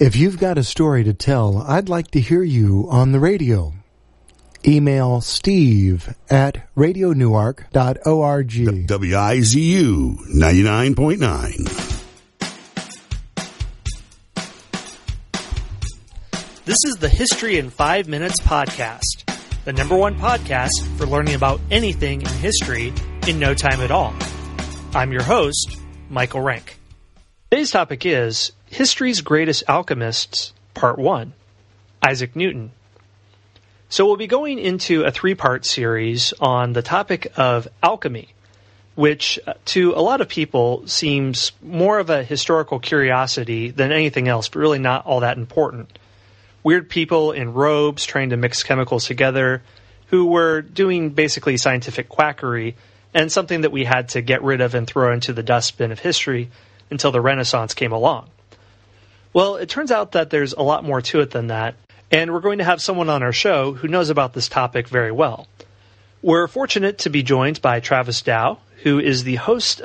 If you've got a story to tell, I'd like to hear you on the radio. Email steve@radionewark.org. WIZU 99.9. This is the History in 5 Minutes podcast, the #1 podcast for learning about anything in history in no time at all. I'm your host, Michael Rank. Today's topic is History's Greatest Alchemists, Part 1, Isaac Newton. So we'll be going into a 3-part series on the topic of alchemy, which to a lot of people seems more of a historical curiosity than anything else, but really not all that important. Weird people in robes trying to mix chemicals together who were doing basically scientific quackery and something that we had to get rid of and throw into the dustbin of history until the Renaissance came along. Well, it turns out that there's a lot more to it than that, and we're going to have someone on our show who knows about this topic very well. We're fortunate to be joined by Travis Dow, who is the host